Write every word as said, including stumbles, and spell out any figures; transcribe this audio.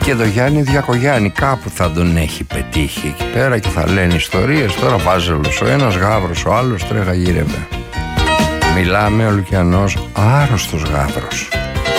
Και το Γιάννη Διακογιάννη κάπου θα τον έχει πετύχει εκεί πέρα και θα λένε ιστορίες. Τώρα Βάζελος ο ένας, Γαύρος ο άλλος, τρέχα γύρευε. Μιλάμε ο Λουκιανός άρρωστος Γαύρος.